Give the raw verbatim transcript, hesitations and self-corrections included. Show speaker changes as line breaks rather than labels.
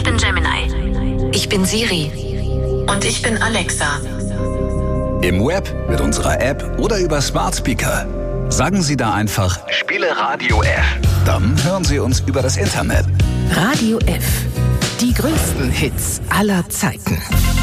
Ich bin Gemini.
Ich bin Siri.
Und ich bin Alexa.
Im Web, mit unserer App oder über Smart Speaker. Sagen Sie da einfach Spiele Radio F. Dann hören Sie uns über das Internet.
Radio F. Die größten Hits aller Zeiten.